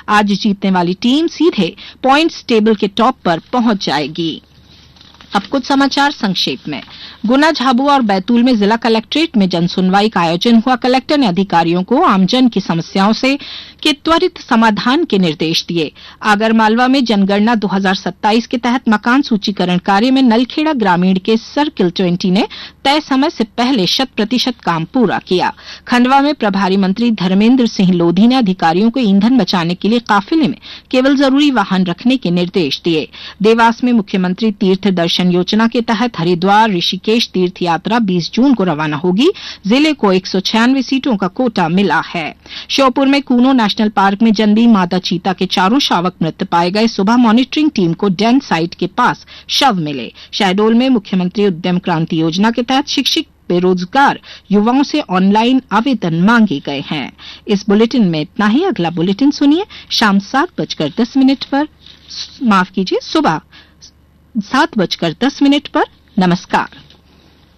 आज जीतने वाली टीम सीधे पॉइंट्स टेबल के टॉप पर पहुंच जाएगी। अब कुछ समाचार संक्षेप में। गुना, झाबुआ और बैतूल में जिला कलेक्ट्रेट में जनसुनवाई का आयोजन हुआ। कलेक्टर ने अधिकारियों को आमजन की समस्याओं के त्वरित समाधान के निर्देश दिए। आगरमालवा में जनगणना 2027 के तहत मकान सूचीकरण कार्य में नलखेड़ा ग्रामीण के सर्किल 20 ने तय समय से पहले 100% काम पूरा किया। खंडवा में प्रभारी मंत्री धर्मेंद्र सिंह लोधी ने अधिकारियों को ईंधन बचाने के लिए काफिले में केवल जरूरी वाहन रखने के निर्देश दिए। देवास में मुख्यमंत्री तीर्थ दर्शन योजना के तहत हरिद्वार ऋषिकेश तीर्थ यात्रा 20 जून को रवाना होगी। जिले को 196 सीटों का कोटा मिला है। श्योपुर में कूनो नेशनल पार्क में जन्मी मादा चीता के चारों शावक मृत पाए गए। सुबह मॉनिटरिंग टीम को डैम साइट के पास शव मिले। शहडोल में मुख्यमंत्री उद्यम क्रांति योजना के तहत शिक्षित बेरोजगार युवाओं से ऑनलाइन आवेदन मांगे गए हैं। इस बुलेटिन में इतना ही। अगला बुलेटिन सुनिए शाम 7:10 पर, सुबह 7:10 पर। नमस्कार।